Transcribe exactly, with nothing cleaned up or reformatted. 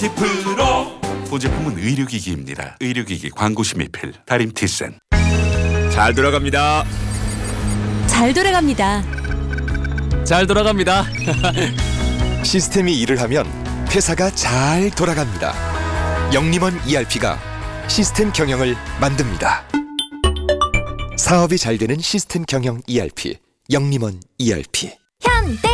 프로 보제품은 의료기기입니다. 의료기기 광고시 미필 다림 티센. 잘 돌아갑니다. 잘 돌아갑니다. 잘 돌아갑니다. 시스템이 일을 하면 회사가 잘 돌아갑니다. 영림원 이알피가 시스템 경영을 만듭니다. 사업이 잘 되는 시스템 경영 이알피, 영림원 이알피. 현대